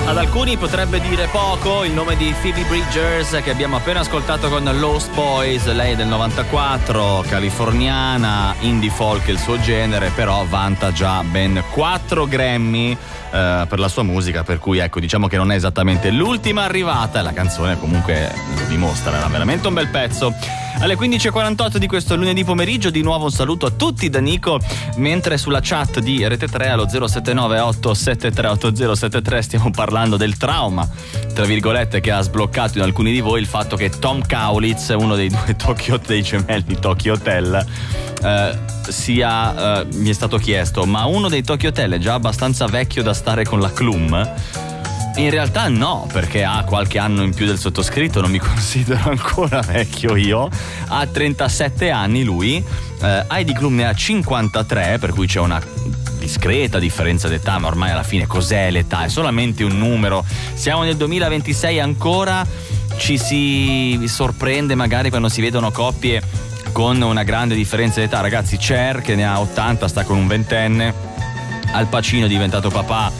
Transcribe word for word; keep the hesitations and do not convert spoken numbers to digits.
Ad alcuni potrebbe dire poco il nome di Phoebe Bridgers, che abbiamo appena ascoltato con Lost Boys. Lei è del novantaquattro, californiana, indie folk il suo genere, però vanta già ben quattro Grammy eh, per la sua musica, per cui ecco, diciamo che non è esattamente l'ultima arrivata, e la canzone comunque lo dimostra, era veramente un bel pezzo. Alle quindici e quarantotto di questo lunedì pomeriggio di nuovo un saluto a tutti da Nico, mentre sulla chat di Rete tre allo zero sette nove otto sette tre otto zero sette tre stiamo parlando del trauma, tra virgolette, che ha sbloccato in alcuni di voi il fatto che Tom Kaulitz, uno dei due Tokyo, dei gemelli Tokyo Hotel, eh, sia, eh, mi è stato chiesto, ma uno dei Tokyo Hotel è già abbastanza vecchio da stare con la Clum? In realtà no, perché ha qualche anno in più del sottoscritto, non mi considero ancora vecchio io. Ha trentasette anni lui, eh, Heidi Klum ne ha cinquantatré, per cui c'è una discreta differenza d'età, ma ormai alla fine cos'è l'età? È solamente un numero. Siamo nel duemilaventisei ancora, ci si sorprende magari quando si vedono coppie con una grande differenza d'età. Ragazzi, Cher che ne ha ottanta, sta con un ventenne, Al Pacino è diventato papà